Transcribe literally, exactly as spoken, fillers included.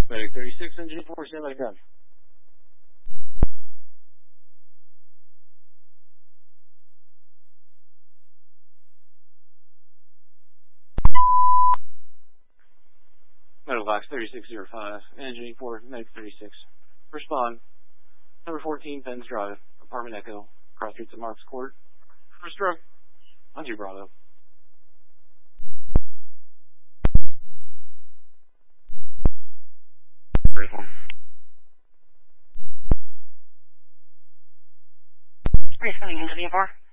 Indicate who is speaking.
Speaker 1: Medic thirty-six, engine four, stand by gun. Medical box thirty-six oh five, engine four, Medic thirty-six. Respond. Number fourteen, Penn's Drive, Apartment Echo, cross streets at Marks Court. First drug. On to Bravo.
Speaker 2: Responding into the four.